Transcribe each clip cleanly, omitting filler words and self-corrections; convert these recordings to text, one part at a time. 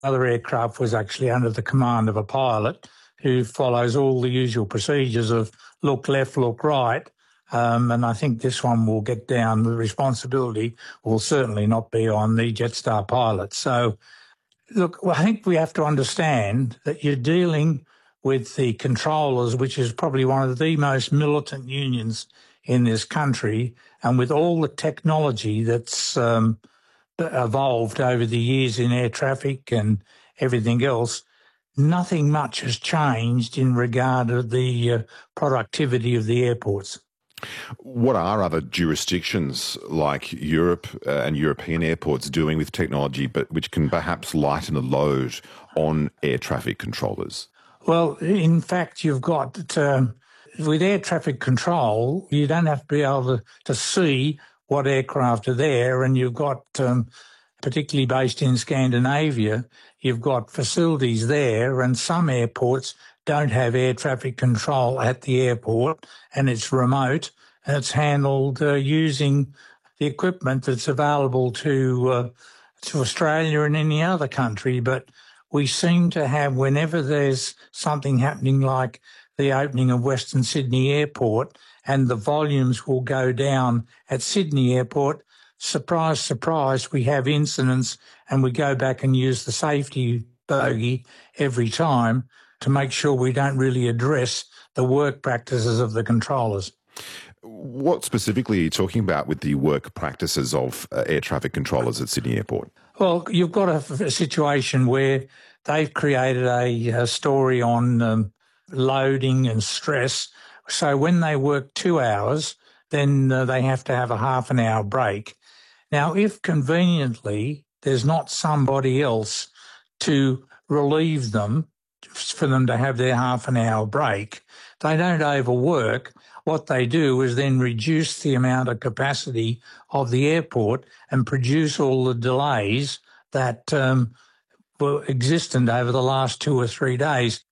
other aircraft was actually under the command of a pilot who follows all the usual procedures of look left, look right. And I think this one will get down. The responsibility will certainly not be on the Jetstar pilot. So, look, I think we have to understand that you're dealing with the controllers, which is probably one of the most militant unions in this country, and with all the technology that's evolved over the years in air traffic and everything else, nothing much has changed in regard to the productivity of the airports. What are other jurisdictions like Europe and European airports doing with technology, but which can perhaps lighten the load on air traffic controllers? Well, in fact, you've got, with air traffic control, you don't have to be able to see what aircraft are there, and you've got, particularly based in Scandinavia, you've got facilities there, and some airports don't have air traffic control at the airport, and it's remote, and it's handled using the equipment that's available to Australia and any other country. But we seem to have, whenever there's something happening like the opening of Western Sydney Airport, and the volumes will go down at Sydney Airport, surprise, surprise, we have incidents, and we go back and use the safety bogey every time to make sure we don't really address the work practices of the controllers. What specifically are you talking about with the work practices of air traffic controllers at Sydney Airport? Well, you've got a situation where they've created a story on loading and stress. So when they work 2 hours, then they have to have a half an hour break. Now, if conveniently there's not somebody else to relieve them, for them to have their half an hour break, they don't overwork. What they do is then reduce the amount of capacity of the airport and produce all the delays that were existent over the last 2 or 3 days.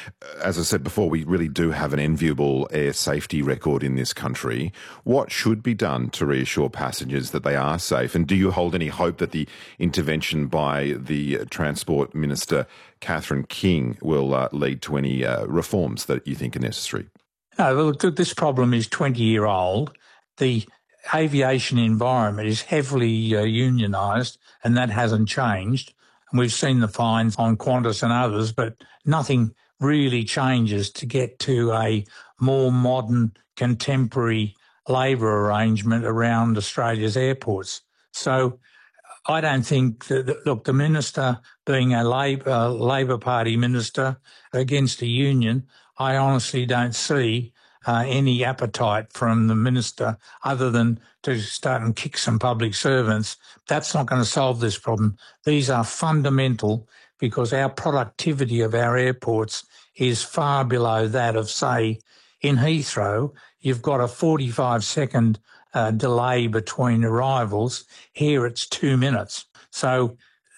As I said before, we really do have an enviable air safety record in this country. What should be done to reassure passengers that they are safe? And do you hold any hope that the intervention by the Transport Minister, Catherine King, will lead to any reforms that you think are necessary? No, look, this problem is 20-year-old. The aviation environment is heavily unionised, and that hasn't changed. And we've seen the fines on Qantas and others, but nothing really changes to get to a more modern, contemporary labour arrangement around Australia's airports. So I don't think that, look, the minister being a Labor Party minister against a union, I honestly don't see any appetite from the minister other than to start and kick some public servants. That's not going to solve this problem. These are fundamental because our productivity of our airports is far below that of, say, in Heathrow, you've got a 45-second delay between arrivals. Here it's 2 minutes. So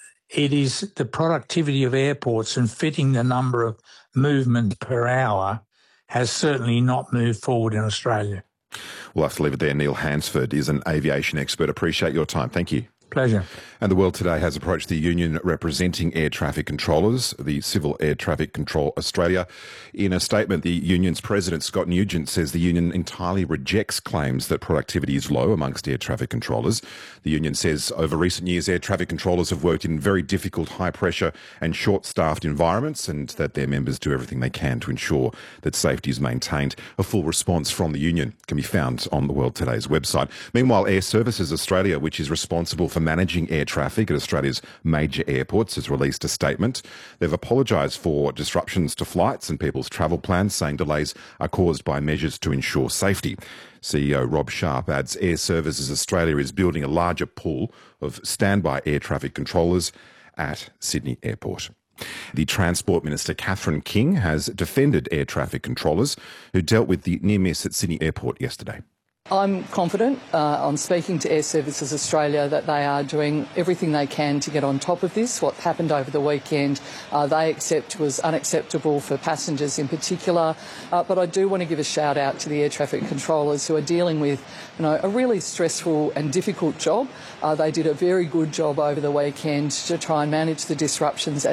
it is the productivity of airports and fitting the number of movements per hour has certainly not moved forward in Australia. We'll have to leave it there. Neil Hansford is an aviation expert. Appreciate your time. Thank you. Pleasure. And the World today has approached the union representing air traffic controllers, the Civil Air Traffic Control Australia. In a statement, the union's president, Scott Nugent, says the union entirely rejects claims that productivity is low amongst air traffic controllers. The union says over recent years, air traffic controllers have worked in very difficult, high-pressure and short-staffed environments, and that their members do everything they can to ensure that safety is maintained. A full response from the union can be found on the World Today's website. Meanwhile, Air Services Australia, which is responsible for managing air traffic at Australia's major airports, has released a statement. They've apologised for disruptions to flights and people's travel plans, saying delays are caused by measures to ensure safety. CEO Rob Sharp adds Air Services Australia is building a larger pool of standby air traffic controllers at Sydney Airport. The Transport Minister, Catherine King, has defended air traffic controllers who dealt with the near miss at Sydney Airport yesterday. I'm confident on speaking to Air Services Australia that they are doing everything they can to get on top of this. What happened over the weekend they accept was unacceptable for passengers in particular. But I do want to give a shout out to the air traffic controllers who are dealing with a really stressful and difficult job. They did a very good job over the weekend to try and manage the disruptions